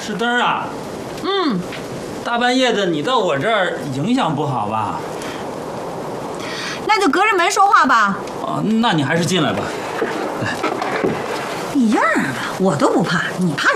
是灯啊。 嗯， 大半夜的你到我这儿影响不好吧？ 那就隔着门说话吧。 哦，那你还是进来吧。来， 一样的，我都不怕，你怕